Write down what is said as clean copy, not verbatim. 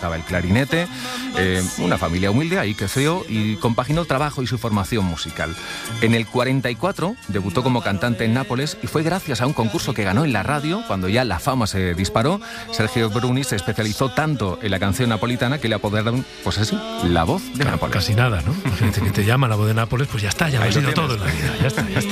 tocaba el clarinete. Una familia humilde, ahí creció y compaginó el trabajo y su formación musical. En el 44 debutó como cantante en Nápoles y fue gracias a un concurso que ganó en la radio, cuando ya la fama se disparó. Sergio Bruni se especializó tanto en la canción napolitana que le apodaron, pues así, la voz de Nápoles. Casi nada, ¿no? Gente que te llama la voz de Nápoles, pues ya está, ya lo has sido todo en la vida, ya está.